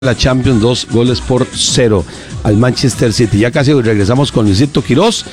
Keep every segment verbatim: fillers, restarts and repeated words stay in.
la Champions, dos goles por cero al Manchester City. Ya casi regresamos con Luisito Quiroz.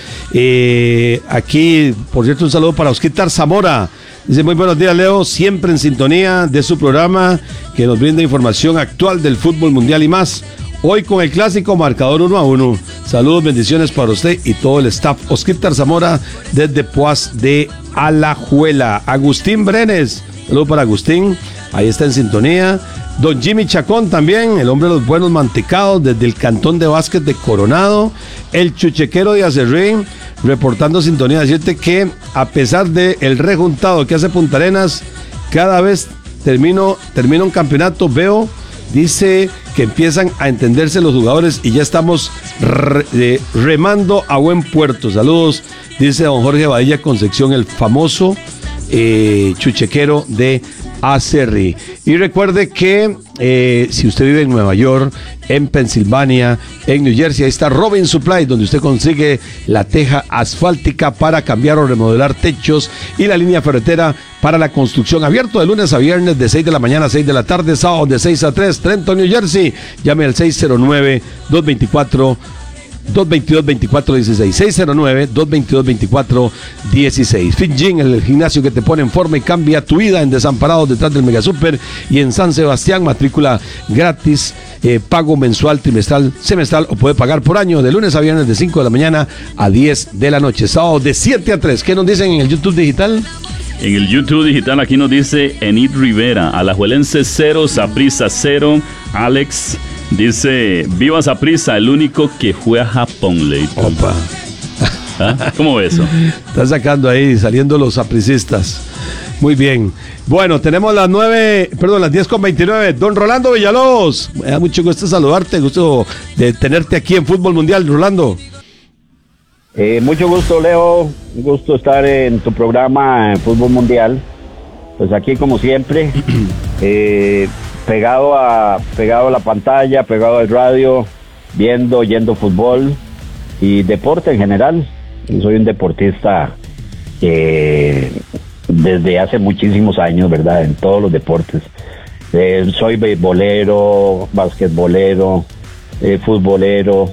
Eh, aquí, por cierto, un saludo para Osquitar Zamora. Dice: muy buenos días, Leo, siempre en sintonía de su programa que nos brinda información actual del fútbol mundial y más. Hoy con el clásico marcador uno a uno. Saludos, bendiciones para usted y todo el staff. Osquitar Zamora desde Poás de Alajuela. Agustín Brenes, saludo para Agustín, ahí está en sintonía. Don Jimmy Chacón también, el hombre de los buenos mantecados desde el cantón de básquet de Coronado. El chuchequero de Acerrín, reportando sintonía, decirte que a pesar del rejuntado que hace Punta Arenas, cada vez termino, termino un campeonato, veo, dice que empiezan a entenderse los jugadores y ya estamos re, eh, remando a buen puerto. Saludos, dice don Jorge Badilla Concepción, el famoso eh, chuchequero de Acerrí. Y recuerde que eh, si usted vive en Nueva York, en Pensilvania, en New Jersey, ahí está Robin Supply, donde usted consigue la teja asfáltica para cambiar o remodelar techos y la línea ferretera para la construcción. Abierto de lunes a viernes de seis de la mañana a seis de la tarde, sábado de seis a tres, Trenton, New Jersey. Llame al seis cero nueve, dos dos cuatro, dos dos veinticuatro dieciséis, seis cero nueve, dos dos veinticuatro dieciséis. Fit Gym, el gimnasio que te pone en forma y cambia tu vida, en Desamparados detrás del Mega Super y en San Sebastián, matrícula gratis, eh, pago mensual, trimestral, semestral o puede pagar por año, de lunes a viernes de cinco de la mañana a diez de la noche, sábado de siete a tres. ¿Qué nos dicen en el YouTube digital? En el YouTube digital aquí nos dice Enid Rivera: Alajuelense cero, Saprissa cero. Alex dice: viva Saprissa, el único que fue a Japón, Leito. Opa. ¿Ah? ¿Cómo ves eso? Están sacando ahí, saliendo los sapricistas. Muy bien. Bueno, tenemos las nueve, perdón, las diez con veintinueve. Don Rolando Villalobos, me da mucho gusto saludarte, gusto de tenerte aquí en Fútbol Mundial, Rolando. Eh, mucho gusto, Leo, un gusto estar en tu programa en Fútbol Mundial. Pues aquí, como siempre, eh, pegado a pegado a la pantalla, pegado al radio, viendo, oyendo fútbol y deporte en general. Yo soy un deportista eh, desde hace muchísimos años, ¿verdad? En todos los deportes. Eh, soy beisbolero, basquetbolero, eh, futbolero.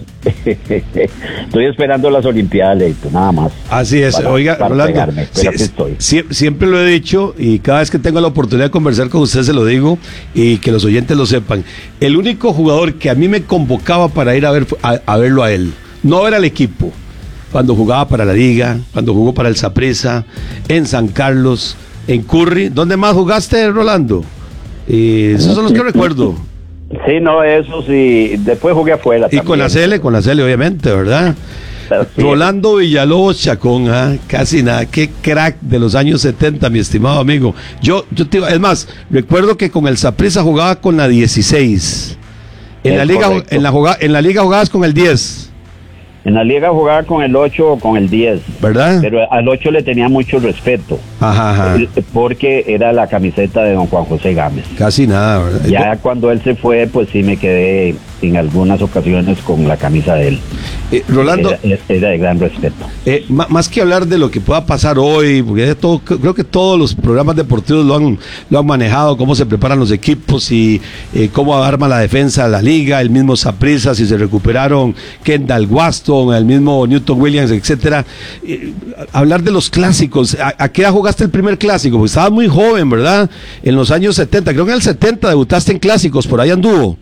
Estoy esperando las Olimpiadas, Leito, nada más. Así es, para, oiga, para Rolando, pegarme, pero aquí sí, estoy. Sie- siempre lo he dicho y cada vez que tengo la oportunidad de conversar con usted se lo digo y que los oyentes lo sepan. El único jugador que a mí me convocaba para ir a ver a, a verlo a él, no ver al equipo, cuando jugaba para la Liga, cuando jugó para el Saprissa, en San Carlos, en Curry. ¿Dónde más jugaste, Rolando? Eh, esos son los que recuerdo. Sí, no, eso sí. Después jugué afuera. Y también. con la Cele, con la Cele, obviamente, ¿verdad? Sí. Rolando Villalobos Chacón, ¿eh? Casi nada, qué crack de los años setenta, mi estimado amigo. Yo, yo te, es más, recuerdo que con el Saprissa jugaba con la dieciséis. En Es la liga, correcto. en la jugada, en la liga jugabas con el diez. En la liga jugaba con el ocho o con el diez. ¿Verdad? Pero al ocho le tenía mucho respeto. Ajá, ajá. Porque era la camiseta de don Juan José Gámez. Casi nada, ¿verdad? Ya cuando él se fue, pues sí me quedé en algunas ocasiones con la camisa de él. Eh, Rolando, Era, era de gran respeto. Eh, m- más que hablar de lo que pueda pasar hoy, porque de todo, creo que todos los programas deportivos lo han, lo han manejado, cómo se preparan los equipos y eh, cómo arma la defensa de la liga, el mismo Saprissa, si se recuperaron Kendall Waston, el mismo Newton Williams, etcétera. Eh, hablar de los clásicos, ¿a, a qué edad jugaste el primer clásico? Porque estabas muy joven, ¿verdad? En los años setenta, creo que en el setenta debutaste en clásicos, por ahí anduvo.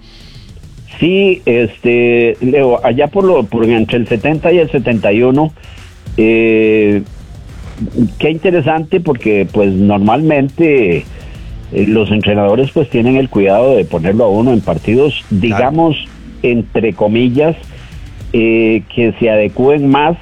Sí, este, Leo, allá por lo, por entre el setenta y el setenta y uno, eh, qué interesante porque pues normalmente eh, los entrenadores pues tienen el cuidado de ponerlo a uno en partidos, digamos, claro, entre comillas, eh, que se adecúen más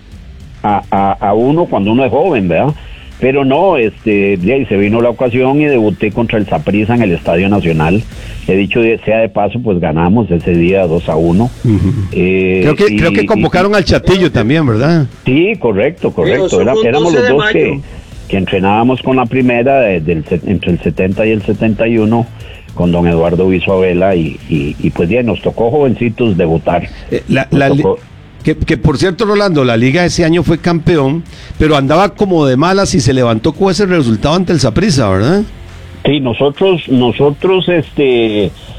a, a, a uno cuando uno es joven, ¿verdad? Pero no, este, ya, y se vino la ocasión y debuté contra el Saprissa en el Estadio Nacional. He dicho de, sea de paso, pues ganamos ese día dos a uno. Uh-huh. eh, creo que, y, creo que convocaron y, al Chatillo y, también, ¿verdad? Sí, correcto, correcto. Era, éramos los dos que, que entrenábamos con la primera de, del, entre el setenta y el setenta y uno con don Eduardo Vizuavela y, y, y pues ya nos tocó jovencitos debutar. Eh, la, la, tocó, Que, que por cierto, Rolando, la liga ese año fue campeón, pero andaba como de malas y se levantó con ese resultado ante el Saprissa, ¿verdad? Sí, nosotros, nosotros, este,